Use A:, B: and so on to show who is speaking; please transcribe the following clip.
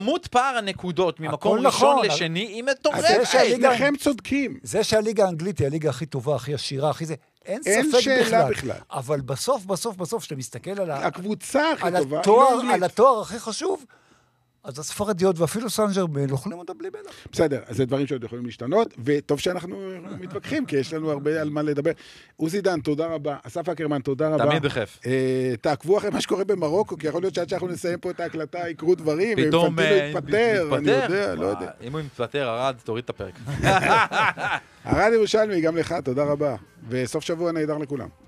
A: כמות פער הנקודות ממקום ראשון לשני היא מטורפת.
B: שניכם צודקים.
C: זה שהליגה האנגלית היא הליגה הכי טובה, הכי עשירה, הכי זה, אין ספק בכלל. אבל בסוף, שאתה מסתכל על
B: הקבוצה הכי טובה,
C: על התואר הכי חשוב, אז הספרדיות ואפילו סן ז'רמן אוכלים אותם בלי מלח.
B: בסדר, אז זה דברים שעוד יכולים להשתנות, וטוב שאנחנו מתווכחים, כי יש לנו הרבה על מה לדבר. עוזי דן, תודה רבה. אסף אקרמן, תודה רבה.
A: תמיד בכיף.
B: תעקבו אחרי מה שקורה במרוקו, כי יכול להיות שעד שאנחנו נסיים פה את ההקלטה, יקרו דברים,
A: פתאום
B: יתפטר, אני יודע, לא יודע.
A: אם הוא מתפטר, ארד, תוריד את הפרק.
B: ארד ירושלמי, גם לך, תודה רבה. וסוף שבוע נהדר לכולם.